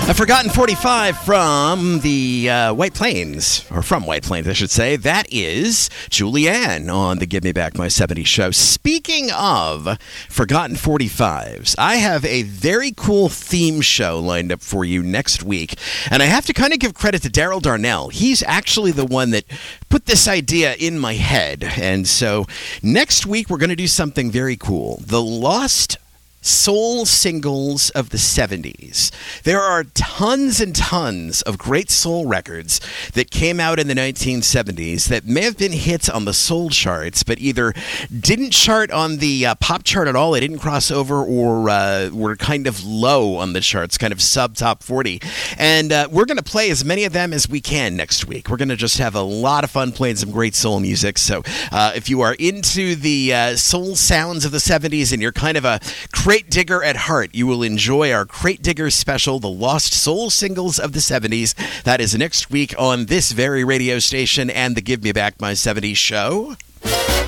A Forgotten 45 from the White Plains, or from White Plains, I should say. That is Julianne on the Give Me Back My 70s show. Speaking of Forgotten 45s, I have a very cool theme show lined up for you next week. And I have to kind of give credit to Daryl Darnell. He's actually the one that put this idea in my head. And so next week, we're going to do something very cool. The Lost Soul Singles of the 70s. There are tons and tons of great soul records that came out in the 1970s that may have been hits on the soul charts, but either didn't chart on the pop chart at all, they didn't cross over, or were kind of low on the charts, kind of sub-top 40. And we're going to play as many of them as we can next week. We're going to just have a lot of fun playing some great soul music. So if you are into the soul sounds of the 70s and you're kind of a crate digger at heart, you will enjoy our Crate Digger special, The Lost Soul Singles of the 70s. That is next week on this very radio station and the Give Me Back My 70s show.